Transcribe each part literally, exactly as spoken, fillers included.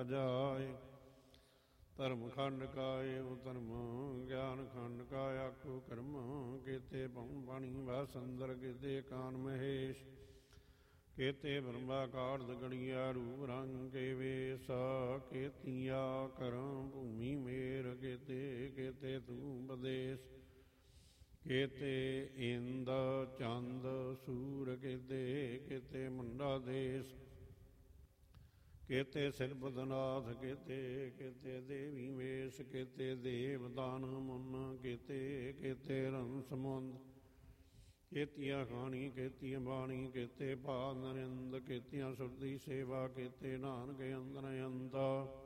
ਜਾਏ। ਧਰਮ ਖੰਡ ਕਾ ਏਵ ਧਰਮ, ਗਿਆਨ ਖੰਡ ਕਾ ਆਖੋ ਕਰਮ। ਕੇਤੇ ਪਉ ਪਾਣੀ ਵਾਸੰਦਰ, ਕੇਤੇ ਕਾਨ ਮਹੇਸ਼। ਕੇਤੇ ਬ੍ਰਹਮਾ ਕਾਰਜ ਗਣੀਆ, ਰੂਪ ਰੰਗ ਕੇ ਵੇਸ। ਕੇਤੀਆ ਕਰਮ ਭੂਮੀ ਮੇਰ, ਕੇਤੇ ਕੇਤੇ ਤੂੰ ਬਦੇਸ। ਕੇਤੇ ਇੰਦ ਚੰਦ ਸੂਰ, ਕੇਤੇ ਕੇਤੇ ਮੁੰਡਾ ਦੇਸ। ਕੇਤੇ ਸਿਰ ਬਦਨਾਥ, ਕੇਤੇ ਕੇਤੇ ਦੇਵੀ ਵੇਸ਼। ਕੇਤੇ ਦੇਵ ਦਾਨ ਮੁਨ, ਕੇਤੇ ਕੇਤੇ ਰੰਸ ਮੁੰਦ। ਕੇਤੀਆਂ ਖਾਣੀ ਕੇਤੀਆਂ ਬਾਣੀ, ਕੇਤੇ ਭਾਗ ਨਰਿੰਦ। ਕੇਤੀਆਂ ਸੁਰਤੀ ਸੇਵਾ, ਕੇਤੇ ਨਾਨਕ ਅੰਦਰ ਅੰਤਾ।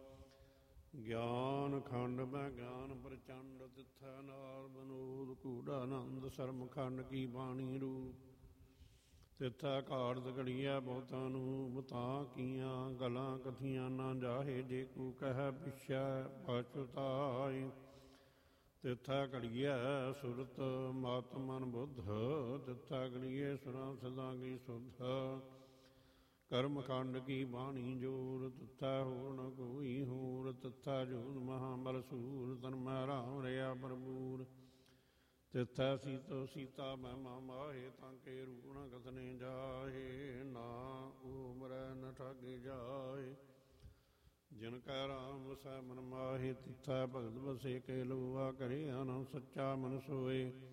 ਗਿਆਨ ਖੰਡ ਮੈਂ ਗਿਆਨ ਪ੍ਰਚੰਡ, ਤਿੱਥੈ ਨਾਰ ਬਨੋਦ ਕੂੜਾਨੰਦ। ਸਰਮ ਖੰਡ ਕੀ ਬਾਣੀ ਰੂਪ, ਤਿੱਥੈ ਘਾੜਤ ਘੜੀਐ ਬਹੁਤਾਂ ਨੂੰ। ਬਤਾਂ ਕੀਆਂ ਗਲਾਂ ਕਥੀਆਂ ਨਾ ਜਾਹੇ, ਜੇ ਕੂ ਕਹਿ ਪਿਛੈ ਪਛੁਤਾਈ। ਤਿੱਥੈ ਘੜੀਐ ਸੁਰਤ ਮਤ ਮਨ ਬੁੱਧ, ਤਿੱਥੈ ਘੜੀਐ ਸੁਰਾਂ ਸਦਾ ਕੀ ਸੁਧ। ਕਰਮ ਖੰਡ ਕੀ ਬਾਣੀ ਜੋਰ, ਤਿੱਥੈ ਹੋਰ ਨ ਕੋਈ ਹੋਰ। ਤਿੱਥੈ ਜੋਤ ਮਹਾਬਲ ਸੂਰ, ਤਨ ਮੈਂ ਰਾਮ ਰਿਆ ਭਰਪੂਰ। ਤਿੱਥੈ ਸੀਤੋ ਸੀਤਾ ਮਹਿਮਾ ਮਾਹੇ, ਤਾਂ ਕੇ ਰੂਪ ਨ ਕਥਨੇ ਜਾਹੇ। ਨਾ ਉਮਰੈ ਨ ਠਾਗੇ ਜਾਏ, ਜਿਨ ਕੈ ਰਾਮ ਵਸੈ ਮਨ ਮਾਹੇ। ਤਿੱਥੈ ਭਗਤ ਬਸੇ ਕੇ ਲੋਆ, ਕਰੇ ਅਨੰਦ ਸੱਚਾ ਮਨ ਸੋਏ।